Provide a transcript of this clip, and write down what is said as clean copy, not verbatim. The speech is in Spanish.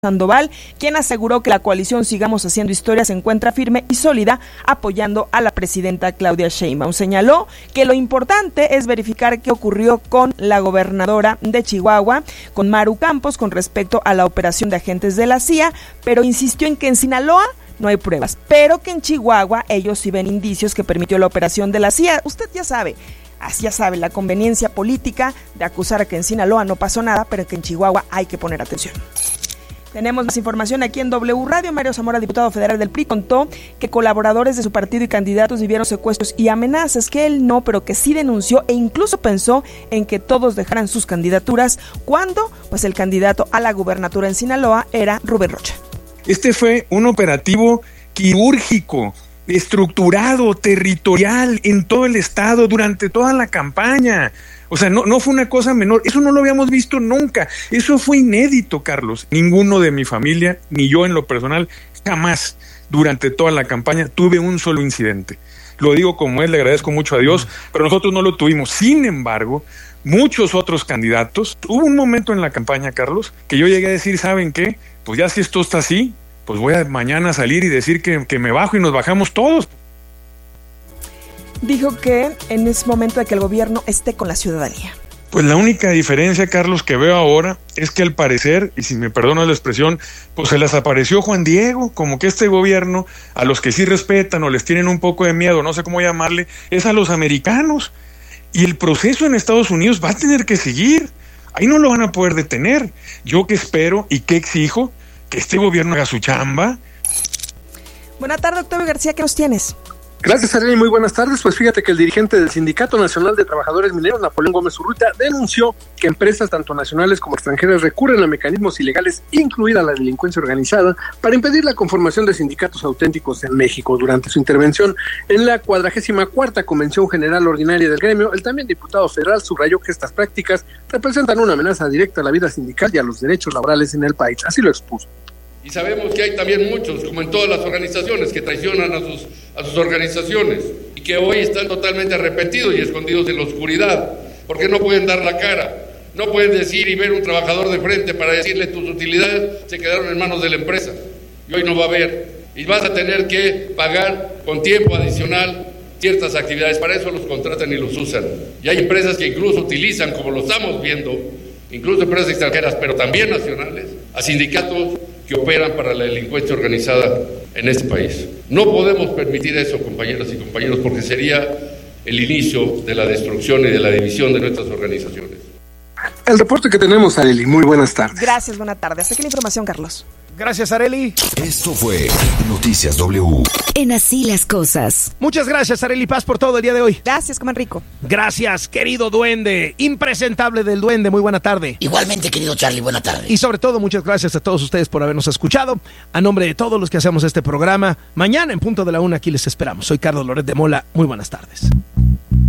Sandoval, quien aseguró que la coalición Sigamos Haciendo Historia se encuentra firme y sólida apoyando a la presidenta Claudia Sheinbaum. Señaló que lo importante es verificar qué ocurrió con la gobernadora de Chihuahua, con Maru Campos, con respecto a la operación de agentes de la CIA, pero insistió en que en Sinaloa no hay pruebas, pero que en Chihuahua ellos sí ven indicios que permitió la operación de la CIA. Usted ya sabe, la conveniencia política de acusar a que en Sinaloa no pasó nada, pero que en Chihuahua hay que poner atención. Tenemos más información aquí en W Radio. Mario Zamora, diputado federal del PRI, contó que colaboradores de su partido y candidatos vivieron secuestros y amenazas, que él no, pero que sí denunció e incluso pensó en que todos dejaran sus candidaturas cuando, pues, el candidato a la gubernatura en Sinaloa era Rubén Rocha. Este fue un operativo quirúrgico, estructurado, territorial, en todo el estado, durante toda la campaña. O sea, no fue una cosa menor, eso no lo habíamos visto nunca, eso fue inédito, Carlos. Ninguno de mi familia, ni yo en lo personal, jamás durante toda la campaña tuve un solo incidente. Lo digo como es, le agradezco mucho a Dios, pero nosotros no lo tuvimos. Sin embargo, muchos otros candidatos, hubo un momento en la campaña, Carlos, que yo llegué a decir, ¿saben qué? Pues ya si esto está así, pues voy a mañana salir y decir que me bajo y nos bajamos todos. Dijo que en ese momento de que el gobierno esté con la ciudadanía. Pues la única diferencia, Carlos, que veo ahora es que al parecer, y si me perdonas la expresión, pues se les apareció Juan Diego, como que este gobierno, a los que sí respetan o les tienen un poco de miedo, no sé cómo llamarle, es a los americanos. Y el proceso en Estados Unidos va a tener que seguir, ahí no lo van a poder detener. Yo que espero y que exijo que este gobierno haga su chamba. Buenas tardes, Octavio García, ¿qué nos tienes? Gracias, Arely, muy buenas tardes. Pues fíjate que el dirigente del Sindicato Nacional de Trabajadores Mineros, Napoleón Gómez Urrutia, denunció que empresas tanto nacionales como extranjeras recurren a mecanismos ilegales, incluida la delincuencia organizada, para impedir la conformación de sindicatos auténticos en México. Durante su intervención en la 44ª Convención General Ordinaria del gremio, el también diputado federal subrayó que estas prácticas representan una amenaza directa a la vida sindical y a los derechos laborales en el país. Así lo expuso. Y sabemos que hay también muchos, como en todas las organizaciones, que traicionan a sus organizaciones y que hoy están totalmente arrepentidos y escondidos en la oscuridad, porque no pueden dar la cara, no pueden decir y ver un trabajador de frente para decirle tus utilidades se quedaron en manos de la empresa y hoy no va a haber. Y vas a tener que pagar con tiempo adicional ciertas actividades, para eso los contratan y los usan. Y hay empresas que incluso utilizan, como lo estamos viendo, incluso empresas extranjeras, pero también nacionales, a sindicatos que operan para la delincuencia organizada en este país. No podemos permitir eso, compañeras y compañeros, porque sería el inicio de la destrucción y de la división de nuestras organizaciones. El reporte que tenemos, Arely. Muy buenas tardes. Gracias, buena tarde. Hasta aquí la información, Carlos. Gracias, Arely. Esto fue Noticias W. En Así las Cosas. Muchas gracias, Arely Paz, por todo el día de hoy. Gracias, coman rico. Gracias, querido duende, impresentable del duende, muy buena tarde. Igualmente, querido Charlie, buena tarde. Y sobre todo, muchas gracias a todos ustedes por habernos escuchado. A nombre de todos los que hacemos este programa, mañana en punto de la 1 aquí les esperamos. Soy Carlos Loret de Mola, muy buenas tardes.